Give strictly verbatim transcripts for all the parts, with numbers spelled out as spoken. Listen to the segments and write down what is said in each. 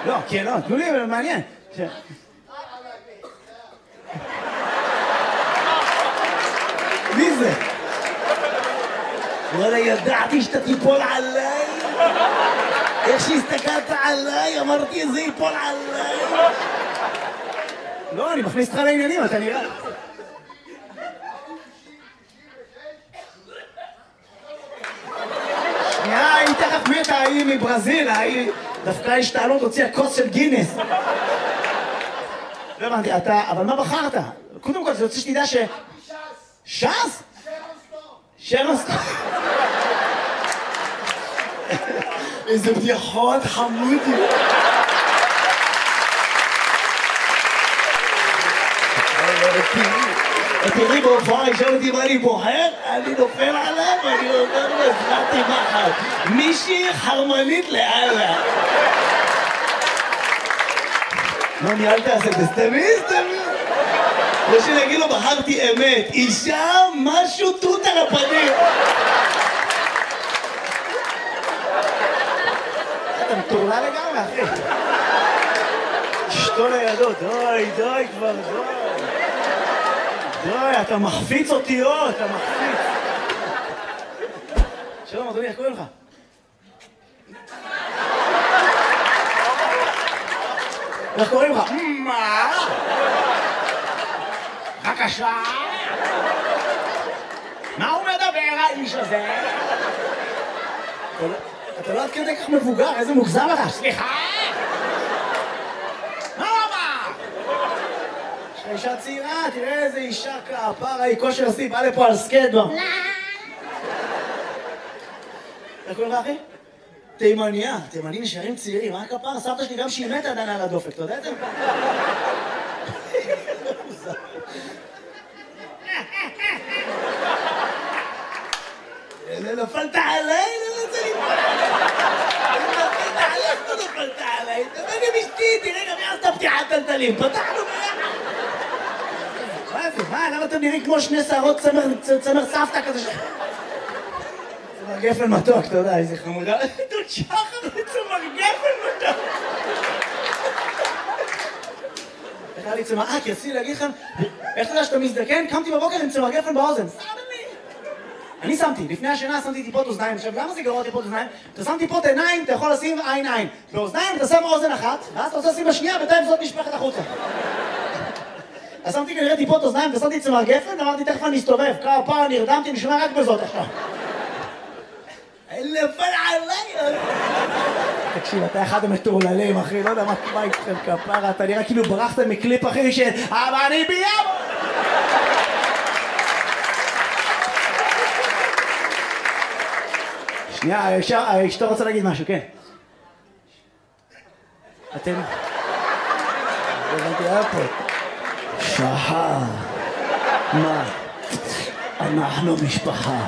לא, כן, לא, תנו לי, מעניין. מי זה? וואלה, ידעתי שאתה תיפול עליי. איך שהסתכלת עליי, אמרתי, זה ייפול עליי. לא, אני מכניס אותך לעניינים, אתה נראה. שנייה, היא תכף מתה, היא מברזיל, היא דווקא השתעלות הוציאה כוס של גינס. לא הבנתי, אתה, אבל מה בחרת? קודם כל, זה רוצה שתדע ש... ש"ס? שרנסטון. איזה בדיחות חמודי. תראי בהופעה, ישאל אותי מה אני בוחר, אני נופל עליו, אני אומר לו, הזמנתי מחר. מישהי חרמנית לאללה. מה ניהלת עשה? תסתמי, תסתמי. או שנגיד לו, בחרתי אמת. אישה, משהו תות על הפנים. אתה מטורלה לגמרי, אחי. אשתו לידו, די, די כבר, די. די, אתה מחפיץ אותיות, אתה מחפיץ. שלום, אדוני, איך קוראים לך? איך קוראים לך? מה? בבקשה? מה הוא מדבר, האיש הזה? אתה לא עד כדי כך מבוגר, איזה מוגזם לך? סליחה? מה הוא אמר? יש לך אישה צעירה, תראה איזה אישה כפרה, היא כושר עשי, בא לפה על סקייטבורד. איך קוראים לך, אחי? תימניה, תימנים נשארים צעירים, מה הכפר? סבתא שלי גם שהיא מתה עדיין על הדופק, אתה יודע את זה? נפלת עליי? לא רוצה ליפול עליי. נפלת עליי, לא נפלת עליי. תבוא עם אשתי, תראה גם יעשת פתיחת טלטלים. פתחנו ביחד. מה זה? מה? למה אתם נראים כמו שני שערות צמר סבתא כזה ש... צמר גפן מתוק, אתה יודע, איזה חמודה. דוד שחר וצמר גפן מתוק. איך היה לי צמר... אה, כי רציתי להגיד לכם, איך אתה יודע שאתה מזדקן? קמתי בבוקר עם צמר גפן באוזן. אני שמתי, לפני השינה שמתי טיפות אוזניים. עכשיו, למה זה גרוע טיפות אוזניים? אתה שם טיפות עיניים, אתה יכול לשים עין עין. באוזניים אתה שם אוזן אחת, ואז אתה רוצה לשים בשנייה, בינתיים זאת נשפכת החוצה. אז שמתי כנראה טיפות אוזניים, ושמתי צמר גפן, אמרתי, תכף אני אסתובב. כמה פעם נרדמתי, אני שומע רק בזאת עכשיו. נפל עליי! תקשיב, אתה אחד המטורללים, אחי, לא יודע מה קורה איתכם כפרה, אתה נראה כאילו ברחת מקליפ, אחי, של אבל אני ביום! שנייה, אשתו רוצה להגיד משהו, כן. אתם... הבנתי, היה פה. שחר. מה? אנחנו משפחה.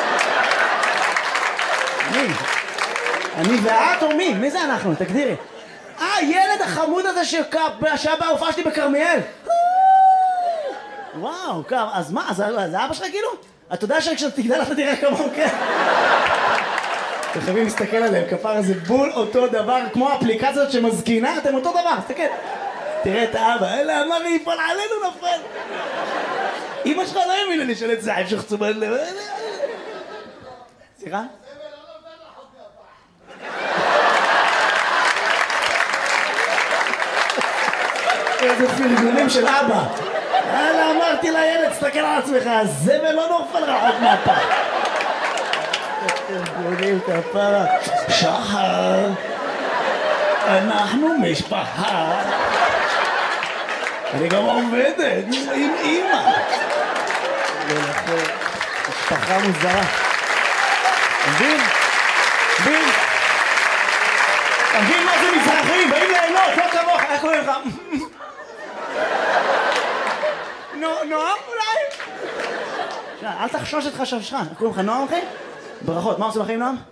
מי? אני ואת או מי? מי זה אנחנו? תגדירי. אה, ילד החמוד הזה שהיה בהופעה שלי בכרמיאל. וואו, אז מה? זה אבא שלך כאילו? אתה יודע שכשתגדל אתה תראה כמוהו, כן? אתם חייבים להסתכל עליהם, כפר זה בול אותו דבר, כמו האפליקציות שמזקינה, אתם אותו דבר, תסתכל. תראה את האבא, אלה אמר לי, יפול עלינו נפל. אמא שלך לא האמינה לי של את זה, המשך צומת לב. סליחה? איזה פרגונים של אבא. אלה אמרתי לילד, תסתכל על עצמך, הזבל לא נופל רחוק מהפה. פרגונים כפרה. שחר, אנחנו משפחה. אני גם עובדת עם אמא. משפחה מוזרה. מבין? מבין? מבין מה זה מזרחים? באים ליהנות, לא כמוך, איך קוראים לך? נועם אולי? אל תחשוש את חששך. איך קוראים לך נועם אחי? ברכות, מה עושים אחי עם נועם?